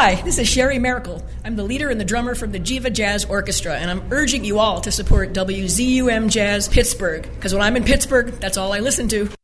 Hi, this is Sherry Miracle. I'm the leader and the drummer from the Jiva Jazz Orchestra, and I'm urging you all to support WZUM Jazz Pittsburgh, because when I'm in Pittsburgh, that's all I listen to.